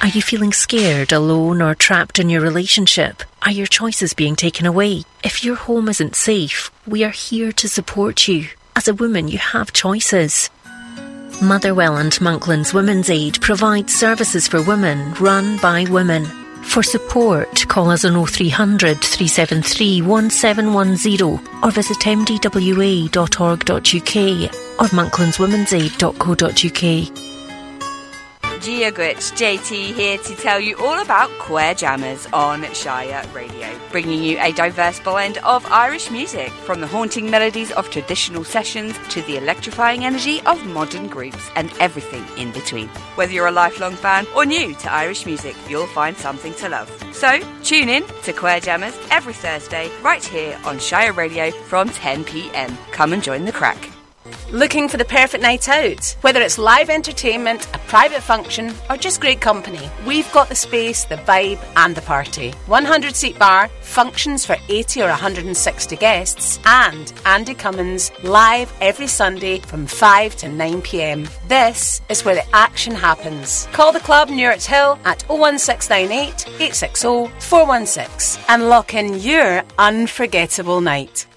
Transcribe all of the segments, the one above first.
Are you feeling scared, alone, or trapped in your relationship? Are your choices being taken away? If your home isn't safe, we are here to support you. As a woman, you have choices. Motherwell and Monklands Women's Aid provides services for women run by women. For support, call us on 0300 373 1710 or visit mdwa.org.uk or monklandswomensaid.co.uk. Gia Gwitch, JT here to tell you all about Queer Jammers on Shire Radio, bringing you a diverse blend of Irish music, from the haunting melodies of traditional sessions to the electrifying energy of modern groups and everything in between. Whether you're a lifelong fan or new to Irish music, you'll find something to love. So tune in to Queer Jammers every Thursday right here on Shire Radio from 10 p.m. Come and join the crack. Looking for the perfect night out? Whether it's live entertainment, a private function, or just great company, we've got the space, the vibe, and the party. 100-seat bar, functions for 80 or 160 guests, and Andy Cummins live every Sunday from 5 to 9 p.m. This is where the action happens. Call the club near its Hill at 01698 860 416 and lock in your unforgettable night.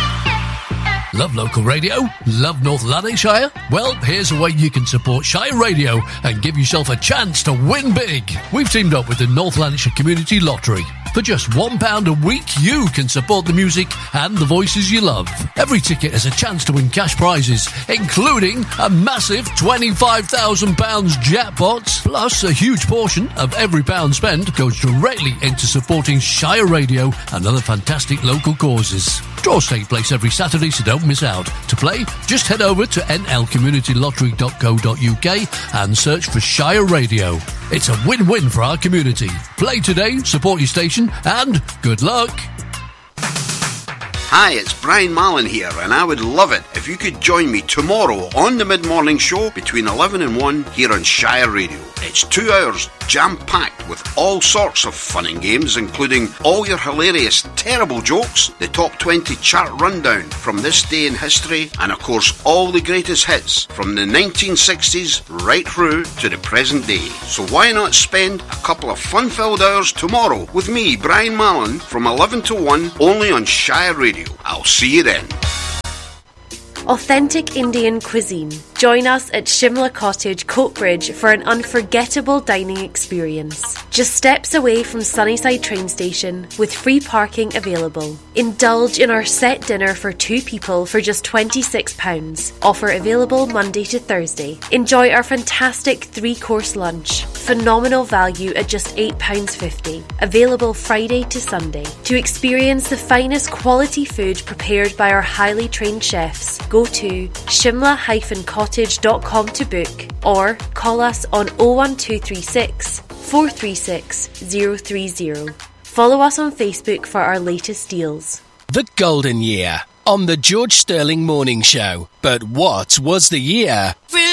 Love local radio? Love North Lanarkshire? Well, here's a way you can support Shire Radio and give yourself a chance to win big. We've teamed up with the North Lanarkshire Community Lottery. For just £1 a week, you can support the music and the voices you love. Every ticket has a chance to win cash prizes, including a massive £25,000 jackpot. Plus, a huge portion of every pound spent goes directly into supporting Shire Radio and other fantastic local causes. Draws take place every Saturday, so don't miss out. To play, just head over to nlcommunitylottery.co.uk and search for Shire Radio. It's a win-win for our community. Play today, support your station, and good luck. Hi, it's Brian Mallon here, and I would love it if you could join me tomorrow on the mid-morning show between 11 and 1 here on Shire Radio. It's 2 hours jam-packed with all sorts of fun and games, including all your hilarious, terrible jokes, the top 20 chart rundown from this day in history, and of course all the greatest hits from the 1960s right through to the present day. So why not spend a couple of fun-filled hours tomorrow with me, Brian Mallon, from 11 to 1 only on Shire Radio. I'll see you then. Authentic Indian cuisine. Join us at Shimla Cottage, Coatbridge for an unforgettable dining experience. Just steps away from Sunnyside train station with free parking available. Indulge in our set dinner for 2 people for just £26. Offer available Monday to Thursday. Enjoy our fantastic 3-course lunch. Phenomenal value at just £8.50. Available Friday to Sunday. To experience the finest quality food prepared by our highly trained chefs, go to shimla-cottage.com to book or call us on 01236 436 030. Follow us on Facebook for our latest deals. The Golden Year on the George Sterling Morning Show. But what was the year?